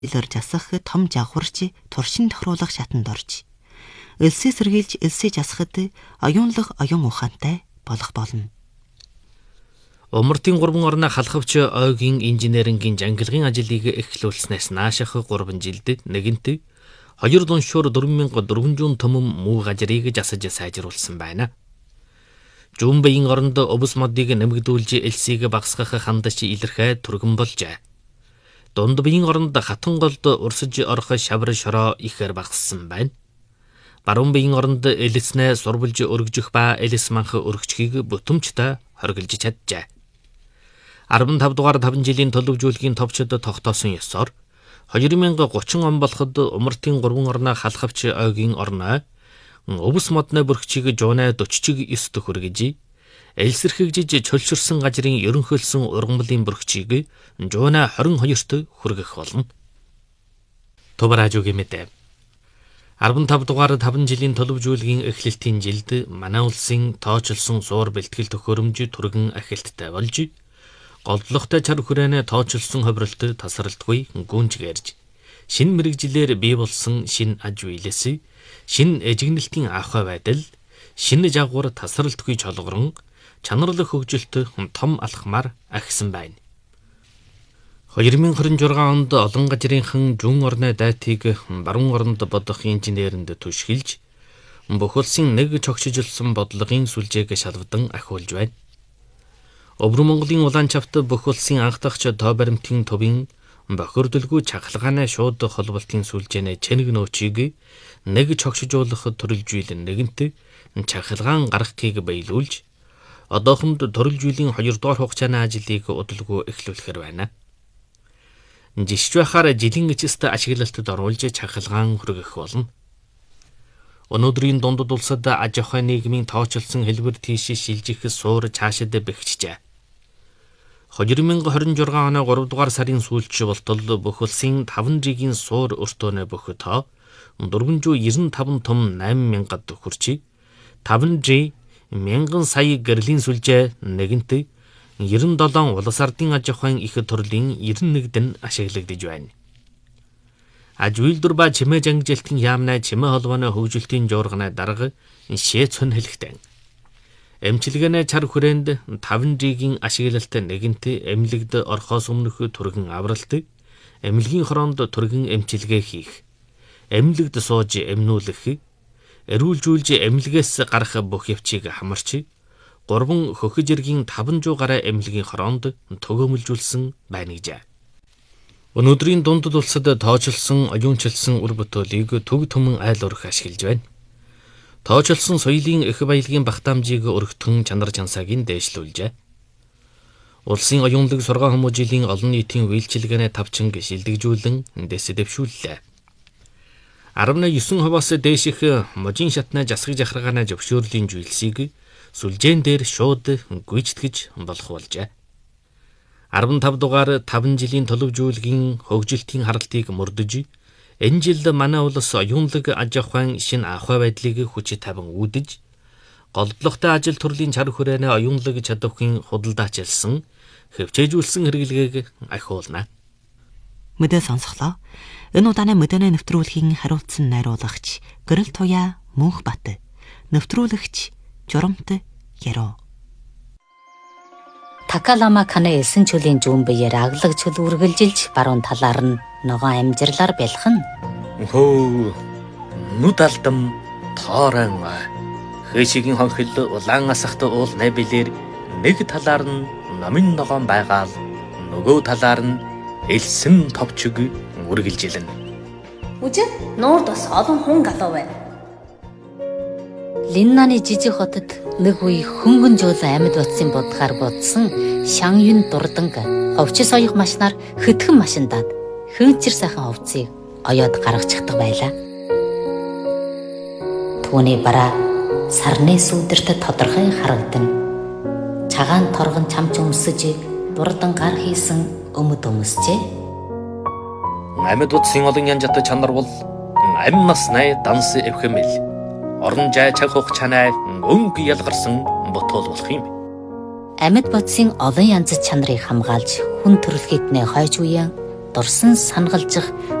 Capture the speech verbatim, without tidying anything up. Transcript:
илэр жасах том жагварч туршин тохируулах шатанд орж элсээ сэргийлж элсээ жасахад оюунлаг оюун ухаантай болох болно. Умартын гурван орны халахвч ойгийн инженерингийн жангилгын ажлыг эхлүүлснээс нааших гурван жилд нэгэнт хоёр дуншуур дөрвөн мянга дөрвөн зуун төмөн муу газрыг жасаж сайжруулсан байна. Жумбын оронд обс модыг нэмэгдүүлж элсийг багасгах хандаж илэрхээ түргэн болжээ. Дундбын оронд хатан голд урсаж орох шавар шороо ихээр багассан байна. Баруун бийн оронд элснээ сурвалж өргөжих ба элс манх өргөчхийг бүтэмжтэй хоригдж чаджээ. арван тав дугаар таван жилийн төлөвжүүлгийн товчид тогтоосон ёсоор хоёр мянга гучин он болоход умартын гурван орны халахвч ойгийн орноо обс модны бүрхчийг жуунаа доччиг ёст хүргэж элсэрхэгжиж чөлшөрсөн газрын ерөнхийлсөн ургамлын бүрхчийг жуунаа хорин хоёрт хүргэх болно. Тубаражуугийн мэдээ. арван тав дугаар таван жилийн төлөвжүүлгийн эхлэлтийн жилд манай улсын тооцолсон суур бэлтгэл төхөөрөмж түргэн ахилттай болж голдлогтой чар хүрээнэ тооцолсон ховролт тасралтгүй гүнж гэрж шин мэрэгжилээр бий болсон шин аж үйлээс шин эжигнэлтийн ахуй байдал шин жагвар тасралтгүй чолгорон чанарлах хөгжилт том алхмаар агсан байна. хоёр мянга хорин зургаан онд олон газрынхан зүүн орны дайтыг баруун оронд бодох инженеринд түшгэлж бүх улсын нэг чогшижилсан бодлогын сүлжээг шалвдан ахиулж байна. Өвөр Монголын улаан чавт бүх улсын анх дахь тоо баримтын төвийн бохирдолгүй чахалгааны шууд холболтын сүлжээний чэнэг нөөцийг нэг чогшижуулах төрөлжүүлэн нэгэнт чахалгаан гаргахыг баялуулж одоохонд төрөлжүүлийн хоёр дахь хугацааны ажлыг удалгүй эхлүүлэхээр байна. Жишж байхаар жилийн эцэст ашиглалтад оруулж чахалгаан хүргэх болно. Өнөөдрийн дундад улсад аж ахуй нийгмийн тооцолсон хэлбэр тийш шилжих суур цаашид бэхжижээ. хоёр мянга хорин зургаан оны гурав дугаар сарын сүүлч болтол бүх улсын таван жилийн суур өртөөнө бүх тоо дөрвөн зуун девяносто таван том найман мянгад хүрч таван жи мянган сая гэрлийн сүлжээ нэгэнт девяносто долоо улс ардын аж ахуйн их төрлийн девяносто нэгд нь ашиглагдж байна. Аж үйлдвэр ба чимээ жангилтын яамнаа чимээ холбооны хөгжилтийн жуурганы дарга шээ цон хэлхтэн. Эмчилгээний чар хүрээнд таван жигийн ашиглалт нэгэнт эмнэлэгд орхоос өмнөх түргэн авралт, эмнэлгийн хороонд түргэн эмчилгээ хийх, эмнэлэгд сууж эмнүүлэх, эрүүлжүүлж эмнэлгээс гарах бүх явцыг хамарч, гурван хөхөж иргийн таван зуун гаруй эмнэлгийн хороонд төгөөмөлжүүлсэн байна гэжээ. Өнөөдрийн дундад улсад тооцолсон оюунчилсан үр бүтээлийг төв төмөн айл урах ашиглаж байна. Тооцолсон соёлын их баялагын багтаамжийг өргөтгөн чанар чансаагийн дээшлүүлжээ. Улсын оюунлаг сургаан хүмүүжлийн олон нийтийн үйлчилгээний тавчинг шилдэгжүүлэн дэс дэвшүүллээ. арван девять хувиас дээш их можийн шатны засаг жахаргааны зөвшөөрлийн зүйлсийг сүлжээн дээр шууд гүйцэтгэж болох болжээ. арван тав дугаар таван жилийн төлөвжүүлгийн хөгжилтийн харалтыг мөрдөж энэ жил манай улс оюунлаг аж ахуйн шин ахуй байдлыг хүч тавин үүдэж голдлогтой ажил төрлийн чар хүрээний оюунлаг чадварын худалдаачилсан хөвчээжүүлсэн хэрэглэгийг ахиулна. Мэдээ сонсголоо. Энэ удааны мэдээний нэвтрүүлгийн хариуцсан найруулагч Гэрэл Туяа Мөнх Бат, нэвтрүүлэгч Журамт Яруу. Такалама Каны элсэн чөлийн зүүнбээр аглаг чөл үргэлжилж баруун талаар нь ногоон амжирлаар бэлхэн. Хөө нүд алдам тоорон хэшигийн хонхил улаан асахт уул найбилэр нэг талаар нь номын ногоон байгаал нөгөө талаар нь элсэн товчиг үргэлжилнэ. Үжи нуурд бас олон хүн галуу байна. Линнаны жижиг хотод нэг үе хөнгөн жуулан амьд утсын бодхаар бодсон шан юн дурданг ховчис оёх машинаар хөтгөн машиндаад хөөцөр сайхан овцыг оёод гаргачихдаг байлаа. Түүний бараа сарны сүдэрт тодорхой харагдана. Цагаан торгон чамч өмсөж дурдан гар хийсэн өмд өмсчээ. Амьд утсын олон янжат чанар бол амь насны данс эвхэмэл. Орон жай чаг хух чанай өнгө ялгарсан ботол болох юм. Амьд бодсын олон янз чанарыг хамгаалж хүн төрөлхитнээ хойж үеэн дурсан сангалжих